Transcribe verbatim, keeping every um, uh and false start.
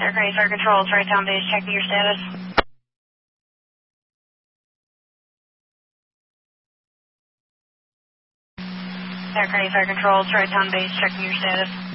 Aircraft Air Control, Tri-Town Base, checking your status. Aircraft Air Control, Tri-Town Base, checking your status.